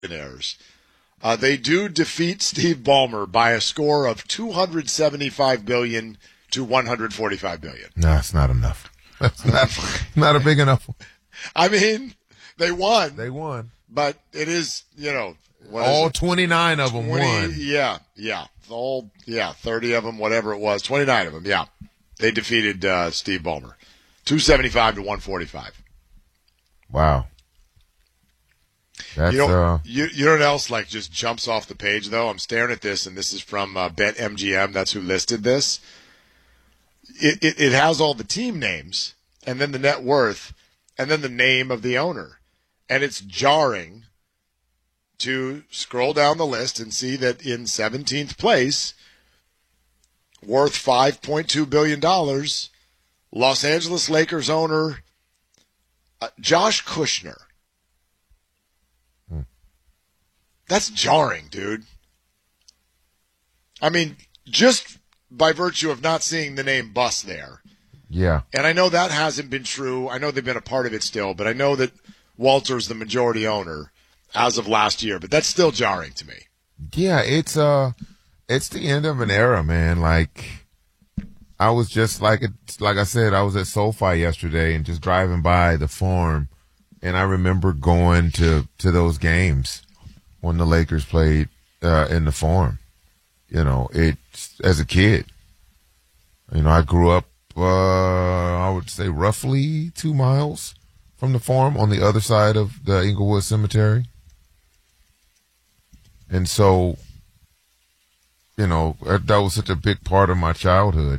millionaires. They do defeat Steve Ballmer by a score of $275 billion to $145 billion. No, it's not enough. That's not a big enough one. I mean, they won. They won. But it is, all 29 of them 20, won. Yeah. 30 of them, whatever it was. 29 of them, yeah. They defeated Steve Ballmer. 275 to 145. Wow. That's, you know what else just jumps off the page though? I'm staring at this, and this is from BetMGM. That's who listed this. It has all the team names, and then the net worth, and then the name of the owner, and it's jarring to scroll down the list and see that in 17th place, worth $5.2 billion, Los Angeles Lakers owner Josh Kushner. That's jarring, dude. I mean, just by virtue of not seeing the name Buss there. Yeah. And I know that hasn't been true. I know they've been a part of it still, but I know that Walter's the majority owner as of last year, but that's still jarring to me. Yeah, it's the end of an era, man. I was just like I said, I was at SoFi yesterday and just driving by the farm, and I remember going to those games when the Lakers played in the farm. As a kid. I grew up I would say roughly 2 miles from the farm on the other side of the Inglewood Cemetery. And so, that was such a big part of my childhood.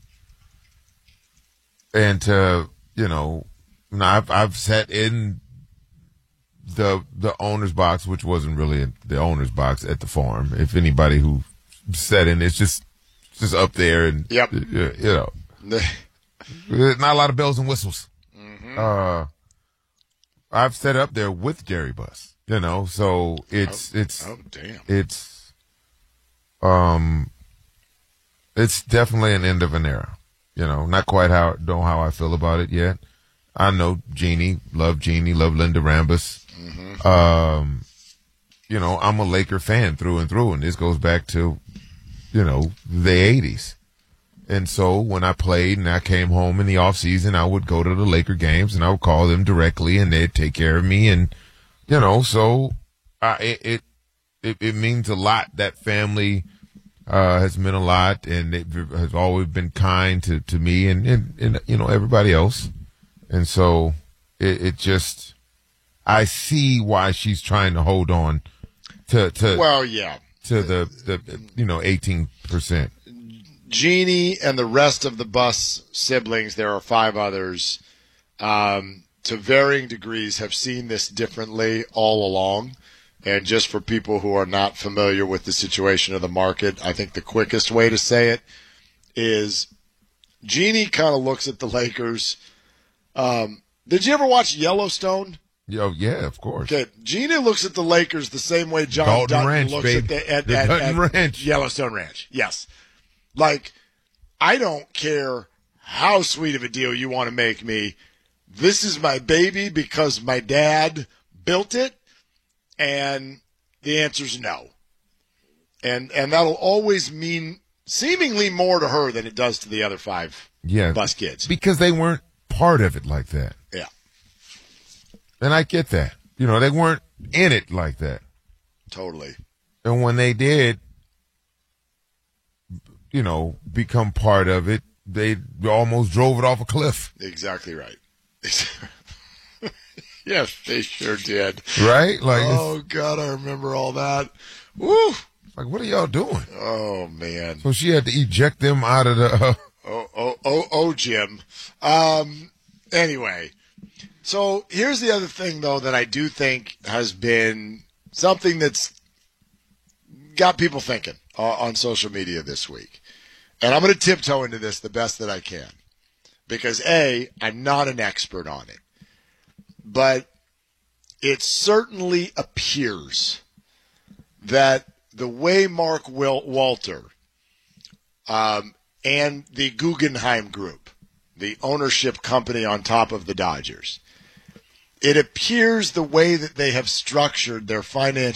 And I've sat in the owner's box, which wasn't really the owner's box at the farm. If anybody who sat in, it's just up there, and yep. Not a lot of bells and whistles. Mm-hmm. I've sat up there with Jerry Buss. So it's definitely an end of an era. Not quite how I feel about it yet. I know Jeannie, love Linda Rambus. Mm-hmm. I'm a Laker fan through and through, and this goes back to, the 80s. And so when I played and I came home in the off season, I would go to the Laker games and I would call them directly, and they'd take care of me. And, so it means a lot. That family has meant a lot, and it has always been kind to me and everybody else. And so it just, I see why she's trying to hold on to the 18%. Jeannie and the rest of the Buss siblings, there are 5 others, to varying degrees have seen this differently all along. And just for people who are not familiar with the situation of the market, I think the quickest way to say it is Jeannie kind of looks at the Lakers. Did you ever watch Yellowstone? Oh, yeah, of course. Okay, Jeannie looks at the Lakers the same way John Dutton looks at Yellowstone Ranch. Yes. I don't care how sweet of a deal you want to make me. This is my baby because my dad built it, and the answer's no. And that'll always mean seemingly more to her than it does to the other 5 Buss kids. Because they weren't part of it like that. Yeah. And I get that. They weren't in it like that. Totally. And when they did, become part of it, they almost drove it off a cliff. Exactly right. Yes, they sure did. Right? Oh, God, I remember all that. Woo! What are y'all doing? Oh, man. So she had to eject them out of the... Jim. Anyway, so here's the other thing, though, that I do think has been something that's got people thinking on social media this week. And I'm going to tiptoe into this the best that I can. Because, A, I'm not an expert on it. But it certainly appears that the way Mark Walter and the Guggenheim Group, the ownership company on top of the Dodgers, it appears the way that they have structured their financial